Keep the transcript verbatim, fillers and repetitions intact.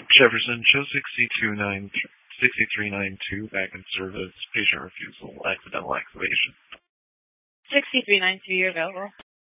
Jefferson, show sixty-two nine sixty-three ninety-two back in service. Patient refusal, accidental activation. sixty-three ninety-two, you're available.